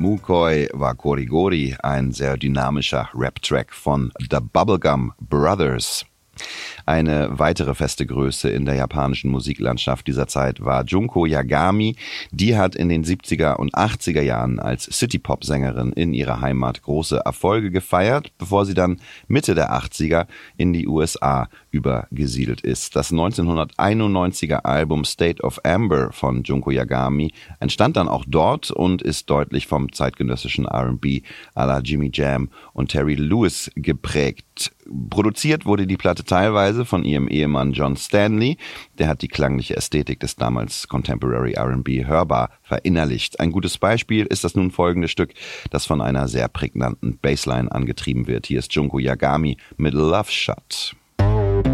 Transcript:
Mukoi wa Korigori, ein sehr dynamischer Rap-Track von The Bubblegum Brothers. Eine weitere feste Größe in der japanischen Musiklandschaft dieser Zeit war Junko Yagami. Die hat in den 70er und 80er Jahren als City-Pop-Sängerin in ihrer Heimat große Erfolge gefeiert, bevor sie dann Mitte der 80er in die USA übergesiedelt ist. Das 1991er Album State of Amber von Junko Yagami entstand dann auch dort und ist deutlich vom zeitgenössischen R&B à la Jimmy Jam und Terry Lewis geprägt. Produziert wurde die Platte teilweise von ihrem Ehemann John Stanley. Der hat die klangliche Ästhetik des damals Contemporary R&B hörbar verinnerlicht. Ein gutes Beispiel ist das nun folgende Stück, das von einer sehr prägnanten Bassline angetrieben wird. Hier ist Junko Yagami mit Love Shot.